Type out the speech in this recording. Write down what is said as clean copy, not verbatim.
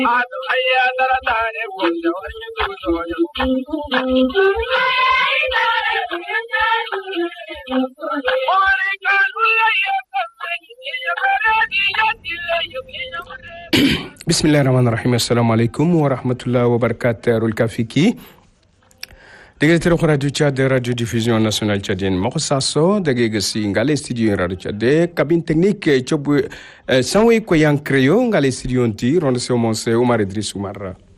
Bismillahirrahmanirrahim. Assalamu alaikum wa rahmatullahi wa barakatuh. Rulkafiki. Dégâts radio Tchad, radio diffusion nationale tchadienne. Mokosasso, dégâts si ngale studio radio Tchad, cabine technique chobu sanwe koyan créo ngale studio nti ronde se Oumar Idriss Oumar.